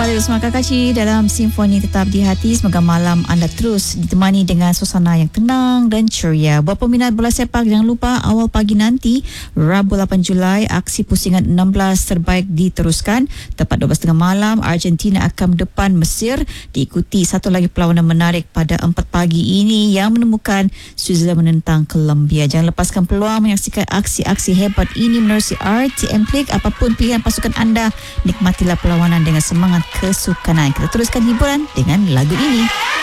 kembali bersama Kakashi dalam Simfoni Tetap di Hati. Semoga malam anda terus ditemani dengan suasana yang tenang dan ceria. Buat peminat bola sepak, jangan lupa awal pagi nanti, Rabu 8 Julai, aksi pusingan 16 terbaik diteruskan. Tepat 12.30 malam, Argentina akan berdepan Mesir, diikuti satu lagi perlawanan menarik pada 4 pagi ini yang menemukan Switzerland menentang Colombia. Jangan lepaskan peluang menyaksikan aksi-aksi hebat ini menerusi RTM Klik. Apapun pilihan pasukan anda, nikmatilah perlawanan dengan semangat kesukanan. Kita teruskan hiburan dengan lagu ini.